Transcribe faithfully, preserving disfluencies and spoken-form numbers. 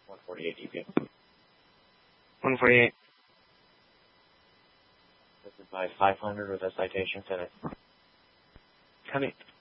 one forty-eight D P. one forty-eight. This is by five hundred with a citation today. Copy.